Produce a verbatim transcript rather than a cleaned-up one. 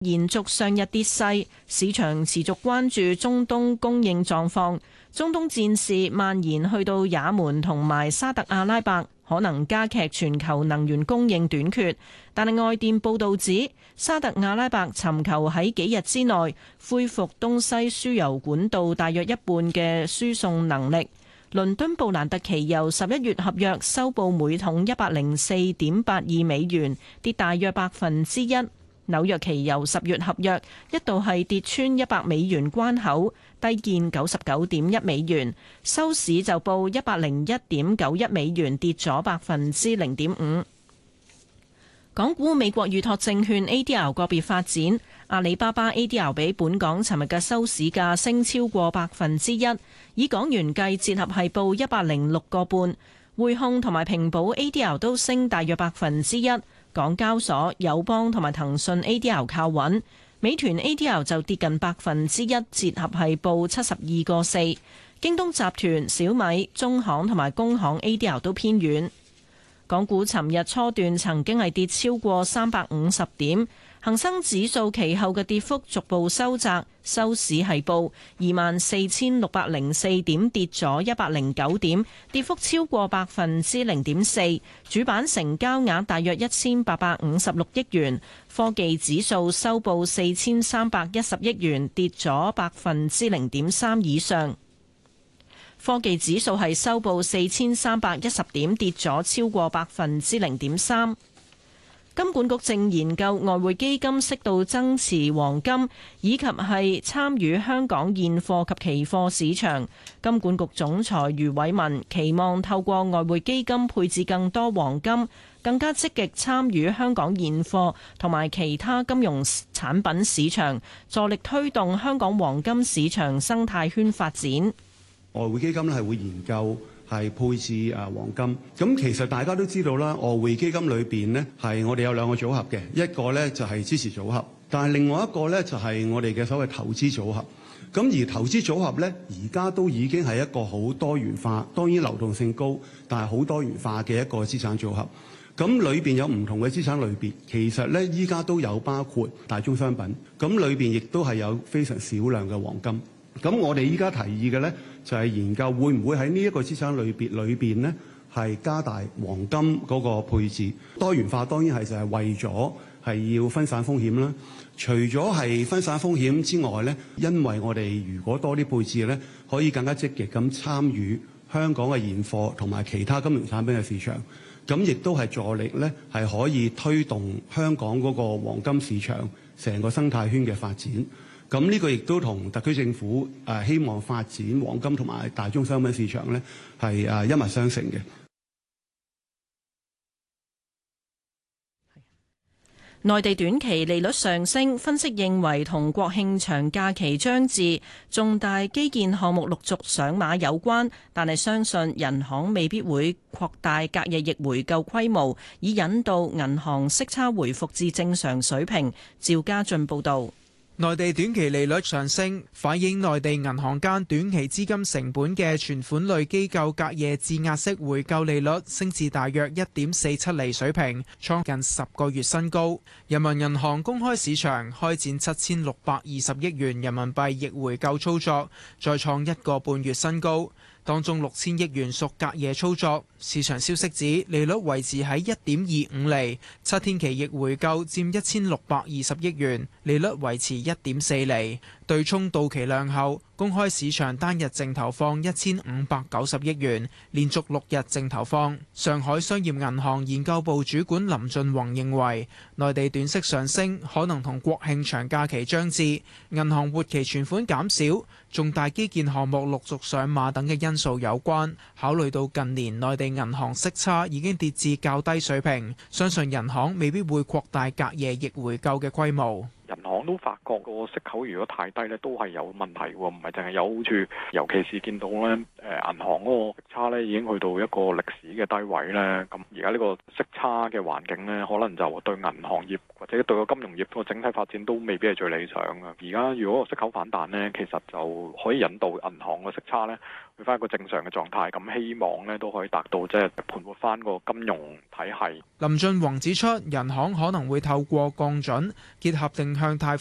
延續上日跌勢，市場持續關注中東供應狀況。中東戰事蔓延去到也門同埋沙特阿拉伯，可能加劇全球能源供應短缺。但係外電報導指，沙特阿拉伯尋求喺幾日之內恢復東西輸油管道大約一半嘅輸送能力。倫敦布蘭特期油十一月合約收報每桶一百零四點八二美元，跌大約百分之一。紐約期油十月合約一度係跌穿一百美元關口，低見九十九點一美元，收市就報一百零一點九一美元，跌咗百分之零點五。港股美國預託證券 A D R 個別發展，阿里巴巴 A D R 比本港尋日嘅收市價升超過百分之一，以港元計，折合係報一百零六個半。匯控同埋平保 A D R 都升大約百分之一。港交所、友邦同埋騰訊 A D R 靠穩，美團 A D R 就跌近百分之一，折合係報七十二個四。京東集團、小米、中行同埋工行 A D R 都偏軟。港股尋日初段曾經係跌超過三百五十點，恒生指數其後嘅跌幅逐步收窄，收市係報二萬四千六百零四點，跌咗一百零九點，跌幅超過百分之零點四。主板成交額大約一千八百五十六億元，科技指數收報四千三百一十億元，跌咗百分之零點三以上。科技指數係收報四千三百一十點，跌咗超過百分之零點三。金管局正研究外匯基金適度增持黃金，以及係參與香港現貨及期貨市場。金管局總裁余偉文期望透過外匯基金配置更多黃金，更加積極參與香港現貨同埋其他金融產品市場，助力推動香港黃金市場生態圈發展。 外匯基金咧係會研究係配置誒黃金，咁其實大家都知道啦，外匯基金裏邊咧係我哋有兩個組合嘅，一個咧就係支持組合，但係另外一個咧就係我哋嘅所謂投資組合。咁而投資組合咧，而家都已經係一個好多元化，當然流動性高，但係好多元化嘅一個資產組合。咁裏邊有唔同嘅資產類別，其實咧依家都有包括大宗商品，咁裏邊亦都係有非常少量嘅黃金。咁我哋依家提議嘅咧，就係研究會唔會喺呢一個資產類別裏邊呢，係加大黃金嗰個配置。多元化當然係就係為咗係要分散風險啦。除咗係分散風險之外咧，因為我哋如果多啲配置咧，可以更加積極咁參與香港嘅現貨同埋其他金融產品嘅市場。咁亦都係助力咧，係可以推動香港嗰個黃金市場成個生態圈嘅發展。咁呢個亦都同特區政府誒希望發展黃金同埋大宗商品市場咧，係誒一脈相承嘅。 內地短期利率上升，分析認為同國慶長假期將至、重大基建項目陸續上馬有關，但係相信人行未必會擴大隔夜逆回購規模，以引導銀行息差回復至正常水平。趙家俊報導。 內地短期利率上升，反映內地銀行間短期資金成本嘅存款類機構隔夜質押式回購利率升至大約一點四七厘水平，創近十個月新高。人民銀行公開市場開展七千六百二十億元人民幣逆回購操作，再創一個半月新高。當中六千億元屬隔夜操作。市場消息指利率維持喺一點二五厘，七天期逆回購佔一千六百二十億元，利率維持一點四厘。對沖到期量後，公開市場單日淨投放一千五百九十億元，連續六日淨投放。上海商業銀行研究部主管林俊宏認為，內地短息上升可能同國慶長假期將至、銀行活期存款減少、重大基建項目陸續上馬等嘅因素有關。考慮到近年內地銀行息差已經跌至較低水平，相信人行未必會擴大隔夜逆回購嘅規模。 銀行都發覺個息口如果太低咧，都係有問題喎，唔係淨係有好處。尤其是見到咧，誒銀行嗰個息差咧已經去到一個歷史嘅低位咧。咁而家呢個息差嘅環境咧，可能就對銀行業或者對個金融業個整體發展都未必係最理想嘅。而家如果個息口反彈呢，其實就可以引導銀行個息差呢去翻一個正常嘅狀態。咁希望呢都可以達到即係盤活翻個金融體系。 林俊宏指出，人行可能會透過降準結合定向貸